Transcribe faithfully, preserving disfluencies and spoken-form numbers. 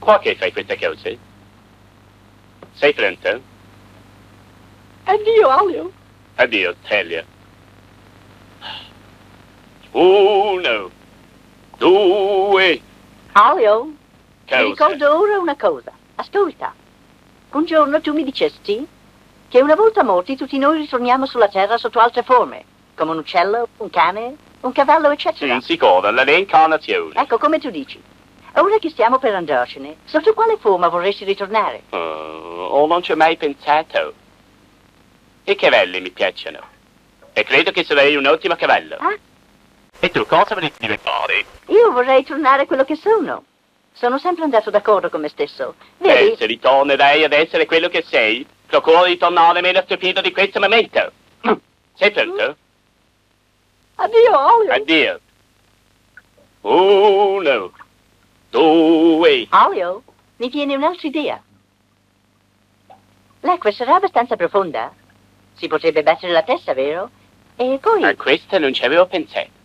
Perché fai queste cose? Sei pronto? Addio, Alio. Addio, Telia. Uno, due... Alio, Cosa? ti ricordo ora una cosa. Ascolta. Un giorno tu mi dicesti che una volta morti tutti noi ritorniamo sulla terra sotto altre forme, come un uccello, un cane, un cavallo, eccetera. Sì, sicuro, la reincarnazione. Ecco, come tu dici. Ora che stiamo per andarcene, sotto quale forma vorresti ritornare? Uh, oh, non ci ho mai pensato. I cavalli mi piacciono. E credo che sarei un ottimo cavallo. Ah? E tu cosa vorresti diventare? Io vorrei tornare quello che sono. Sono sempre andato d'accordo con me stesso. Vedi? E se ritornerai ad essere quello che sei, procuro di tornare meno stupido di questo momento. Sei pronto? Addio, Alio. Addio. Uno, due... Alio, mi viene un'altra idea. L'acqua sarà abbastanza profonda. Si potrebbe battere la testa, vero? E poi... A questo non ci avevo pensato.